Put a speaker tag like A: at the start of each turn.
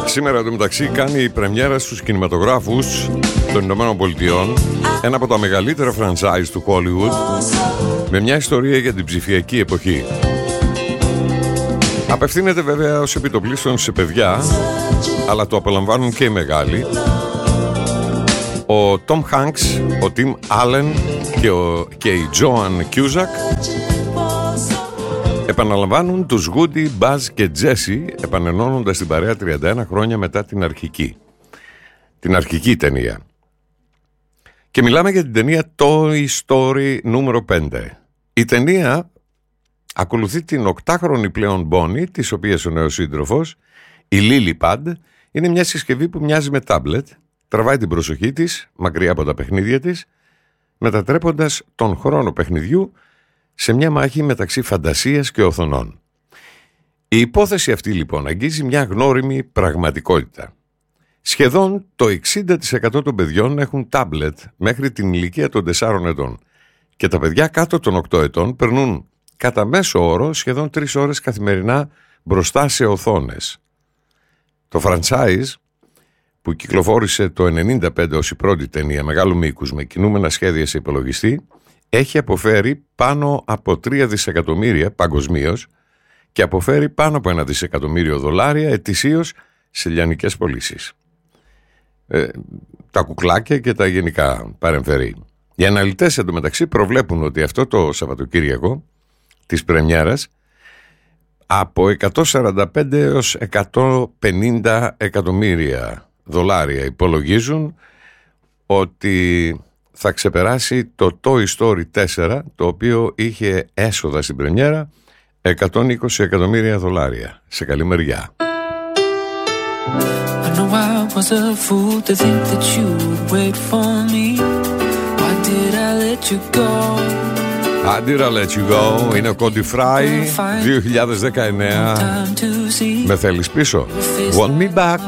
A: Σήμερα εντωμεταξύ κάνει πρεμιέρα στους κινηματογράφους των Ηνωμένων Πολιτειών ένα από τα μεγαλύτερα franchise του Hollywood, με μια ιστορία για την ψηφιακή εποχή. Απευθύνεται βέβαια ως επιτοπλίστων σε παιδιά, αλλά το απολαμβάνουν και οι μεγάλοι. Ο Tom Hanks, ο Tim Allen και η Joan Cusack επαναλαμβάνουν τους Woody, Buzz και Jesse, επανενώνοντας την παρέα 31 χρόνια μετά την αρχική ταινία. Και μιλάμε για την ταινία Toy Story νούμερο 5. Η ταινία ακολουθεί την 8χρονη πλέον Bonnie, της οποίας ο νέος σύντροφος, η Lily Pad, είναι μια συσκευή που μοιάζει με τάμπλετ, τραβάει την προσοχή της μακριά από τα παιχνίδια της, μετατρέποντας τον χρόνο παιχνιδιού σε μια μάχη μεταξύ φαντασίας και οθονών. Η υπόθεση αυτή λοιπόν αγγίζει μια γνώριμη πραγματικότητα. Σχεδόν το 60% των παιδιών έχουν τάμπλετ μέχρι την ηλικία των 4 ετών και τα παιδιά κάτω των 8 ετών περνούν κατά μέσο όρο σχεδόν 3 ώρες καθημερινά μπροστά σε οθόνες. Το franchise, που κυκλοφόρησε το 1995 ως η πρώτη ταινία μεγάλου μήκους με κινούμενα σχέδια σε υπολογιστή, έχει αποφέρει πάνω από 3 δισεκατομμύρια παγκοσμίως και αποφέρει πάνω από $1 δισεκατομμύριο ετησίως σε λιανικές πωλήσεις. Τα κουκλάκια και τα γενικά παρεμφερεί. Οι αναλυτές εντωμεταξύ προβλέπουν ότι αυτό το Σαββατοκύριακο της πρεμιέρας από 145 έως 150 εκατομμύρια δολάρια υπολογίζουν ότι θα ξεπεράσει το Toy Story 4, το οποίο είχε έσοδα στην πρεμιέρα $120 εκατομμύρια. Σε καλή μεριά.
B: I know I was a fool to think that you would wait for me. Why did I let you go?
A: I did I let you go. Είναι ο Cody Fry 2019. Με θέλεις πίσω? Want me back?